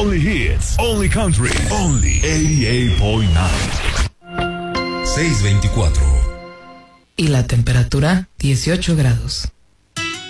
Only hits, only country, only 88.9. 624. Y la temperatura, 18 grados.